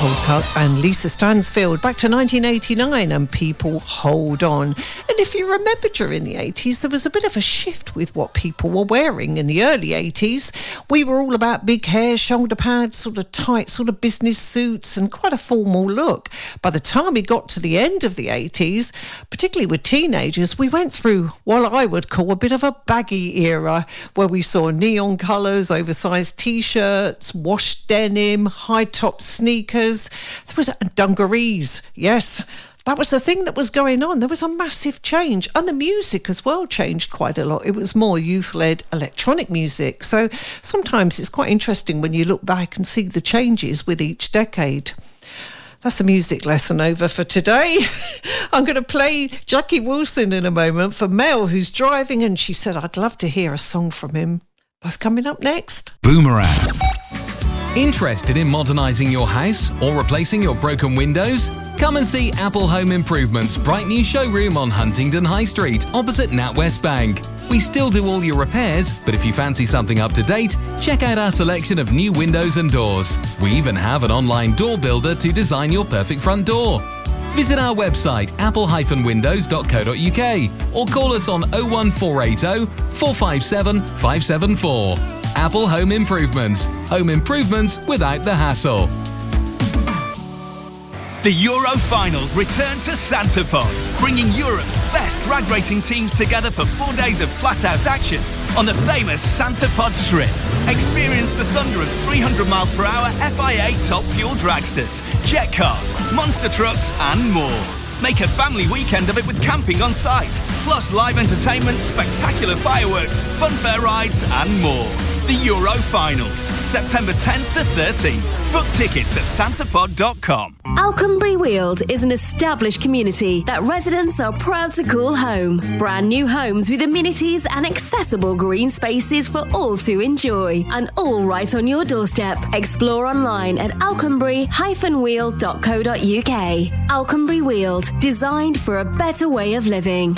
Caulfield and Lisa Stansfield back to 1989 and People Hold On. And if you remember, during the 80s there was a bit of a shift with what people were wearing. In the early 80s we were all about big hair, shoulder pads, sort of tight sort of business suits and quite a formal look. By the time we got to the end of the 80s, particularly with teenagers, we went through what I would call a bit of a baggy era, where we saw neon colours, oversized t-shirts, washed denim, high-top sneakers. There was dungarees, yes. That was the thing that was going on. There was a massive change. And the music as well changed quite a lot. It was more youth-led electronic music. So sometimes it's quite interesting when you look back and see the changes with each decade. That's a music lesson over for today. I'm going to play Jackie Wilson in a moment for Mel, who's driving, and she said, I'd love to hear a song from him. That's coming up next. Boomerang. Interested in modernising your house or replacing your broken windows? Come and see Apple Home Improvements' bright new showroom on Huntingdon High Street, opposite NatWest Bank. We still do all your repairs, but if you fancy something up to date, check out our selection of new windows and doors. We even have an online door builder to design your perfect front door. Visit our website apple-windows.co.uk or call us on 01480 457 574. Apple Home Improvements. Home improvements without the hassle. The Euro Finals return to Santapod, bringing Europe's best drag racing teams together for 4 days of flat-out action on the famous Santapod Strip. Experience the thunder of 300-mile-per-hour FIA top fuel dragsters, jet cars, monster trucks and more. Make a family weekend of it with camping on site, plus live entertainment, spectacular fireworks, funfair rides and more. The Euro Finals, September 10th to 13th. Book tickets at santapod.com. Alconbury Weald is an established community that residents are proud to call home. Brand new homes with amenities and accessible green spaces for all to enjoy. And all right on your doorstep. Explore online at alconbury-weald.co.uk. Alconbury Weald, designed for a better way of living.